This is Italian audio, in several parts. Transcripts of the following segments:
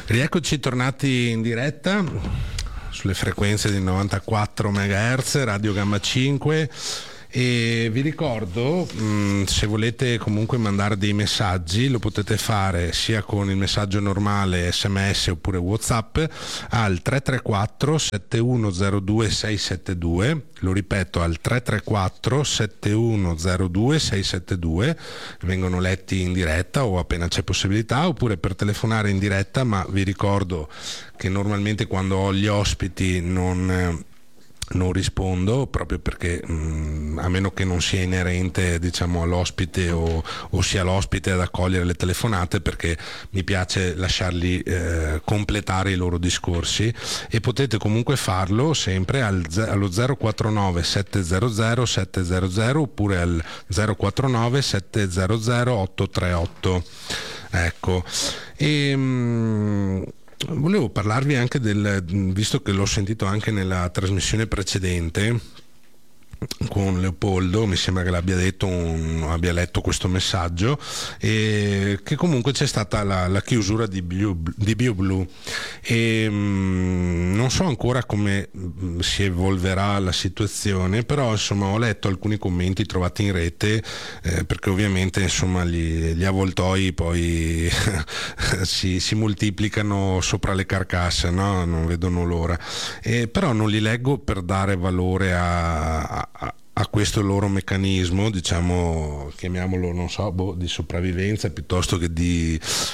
Rieccoci tornati in diretta sulle frequenze di 94 MHz, Radio Gamma 5, e vi ricordo, se volete comunque mandare dei messaggi lo potete fare sia con il messaggio normale SMS oppure WhatsApp al 334 7102 672, lo ripeto, al 334 7102 672, vengono letti in diretta o appena c'è possibilità, oppure per telefonare in diretta, ma vi ricordo che normalmente quando ho gli ospiti non rispondo, proprio perché a meno che non sia inerente, diciamo, all'ospite o sia l'ospite ad accogliere le telefonate, perché mi piace lasciarli completare i loro discorsi, e potete comunque farlo sempre allo 049 700 700 oppure al 049 700 838. Ecco, volevo parlarvi anche visto che l'ho sentito anche nella trasmissione precedente con Leopoldo, mi sembra che abbia letto questo messaggio, e che comunque c'è stata la chiusura di BioBlue, e non so ancora come si evolverà la situazione, però insomma ho letto alcuni commenti trovati in rete, perché ovviamente insomma gli avvoltoi poi si moltiplicano sopra le carcasse, no? Non vedono l'ora, però non li leggo per dare valore a questo loro meccanismo, diciamo, chiamiamolo, non so, di sopravvivenza piuttosto che di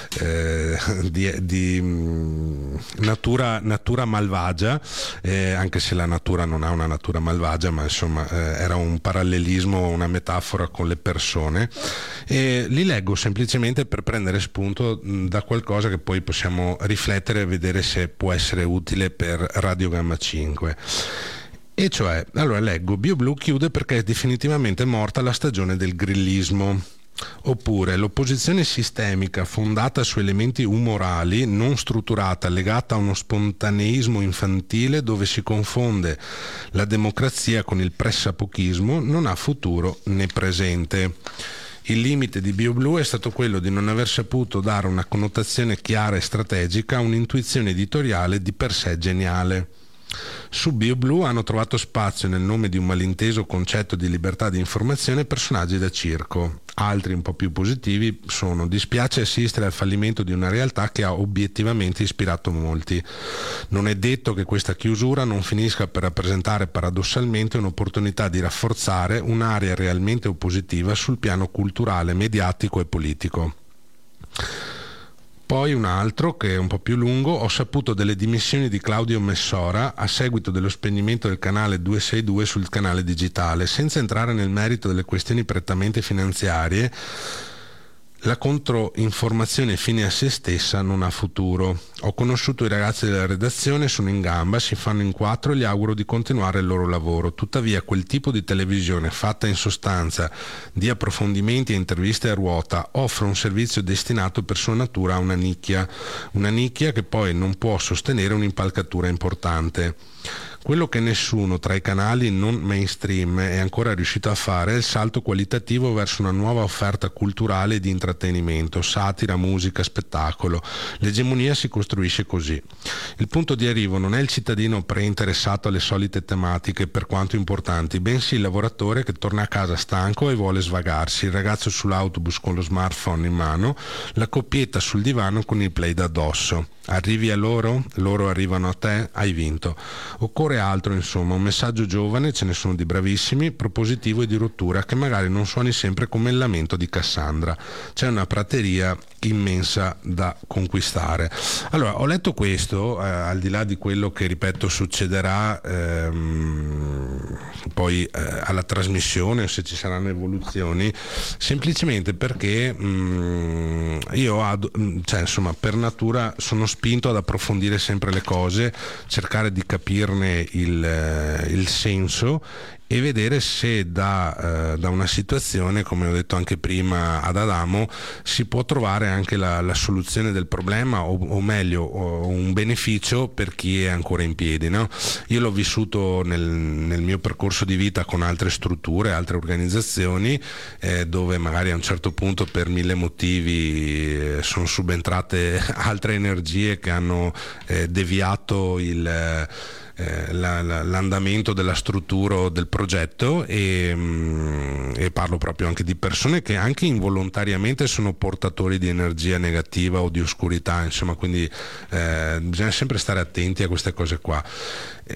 natura malvagia, anche se la natura non ha una natura malvagia, ma insomma era un parallelismo, una metafora con le persone, e li leggo semplicemente per prendere spunto da qualcosa che poi possiamo riflettere e vedere se può essere utile per Radio Gamma 5. E cioè, allora leggo: BioBlue chiude perché è definitivamente morta la stagione del grillismo. Oppure: l'opposizione sistemica fondata su elementi umorali, non strutturata, legata a uno spontaneismo infantile dove si confonde la democrazia con il pressapochismo, non ha futuro né presente. Il limite di BioBlue è stato quello di non aver saputo dare una connotazione chiara e strategica a un'intuizione editoriale di per sé geniale. Su BioBlue hanno trovato spazio, nel nome di un malinteso concetto di libertà di informazione, personaggi da circo. Altri un po' più positivi sono: dispiace assistere al fallimento di una realtà che ha obiettivamente ispirato molti. Non è detto che questa chiusura non finisca per rappresentare paradossalmente un'opportunità di rafforzare un'area realmente oppositiva sul piano culturale, mediatico e politico. Poi un altro, che è un po' più lungo: ho saputo delle dimissioni di Claudio Messora a seguito dello spegnimento del canale 262 sul canale digitale. Senza entrare nel merito delle questioni prettamente finanziarie, la controinformazione fine a se stessa non ha futuro. Ho conosciuto i ragazzi della redazione, sono in gamba, si fanno in quattro e gli auguro di continuare il loro lavoro. Tuttavia quel tipo di televisione, fatta in sostanza di approfondimenti e interviste a ruota, offre un servizio destinato per sua natura a una nicchia che poi non può sostenere un'impalcatura importante. Quello che nessuno tra i canali non mainstream è ancora riuscito a fare è il salto qualitativo verso una nuova offerta culturale e di intrattenimento, satira, musica, spettacolo. L'egemonia si costruisce così. Il punto di arrivo non è il cittadino preinteressato alle solite tematiche, per quanto importanti, bensì il lavoratore che torna a casa stanco e vuole svagarsi, il ragazzo sull'autobus con lo smartphone in mano, la coppietta sul divano con il play da addosso. Arrivi a loro arrivano a te, hai vinto. Occorre altro, insomma, un messaggio giovane, ce ne sono di bravissimi, propositivo e di rottura, che magari non suoni sempre come il lamento di Cassandra. C'è una prateria immensa da conquistare. Allora, ho letto questo, al di là di quello che, ripeto, succederà poi alla trasmissione, o se ci saranno evoluzioni, semplicemente perché io per natura sono spinto ad approfondire sempre le cose, cercare di capirne il senso e vedere se da una situazione, come ho detto anche prima ad Adamo, si può trovare anche la soluzione del problema o meglio un beneficio per chi è ancora in piedi, no? Io l'ho vissuto nel mio percorso di vita con altre strutture, altre organizzazioni, dove magari a un certo punto per mille motivi sono subentrate altre energie che hanno deviato l'andamento della struttura o del progetto e parlo proprio anche di persone che anche involontariamente sono portatori di energia negativa o di oscurità, insomma, quindi bisogna sempre stare attenti a queste cose qua.